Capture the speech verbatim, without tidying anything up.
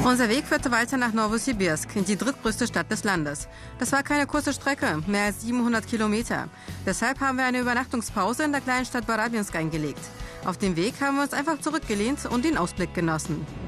Unser Weg führte weiter nach Nowosibirsk, in die drittgrößte Stadt des Landes. Das war keine kurze Strecke, mehr als siebenhundert Kilometer. Deshalb haben wir eine Übernachtungspause in der kleinen Stadt Barabinsk eingelegt. Auf dem Weg haben wir uns einfach zurückgelehnt und den Ausblick genossen.